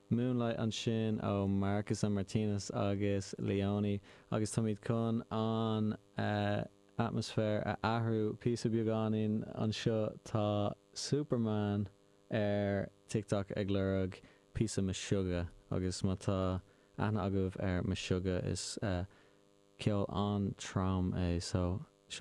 Moonlight an sin ó Marcus and Martinez agus Leone agus tá míad chun an atmosfér a ahrú píosa beagáin an seo tá Superman TikTok ag lurg píosa Meshuggah agus má tá ana agah Meshuggah is ceol an trom é so